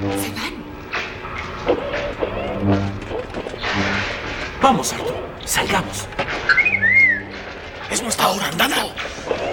Se van. Vamos, Arthur. Salgamos. Es nuestra hora, andando.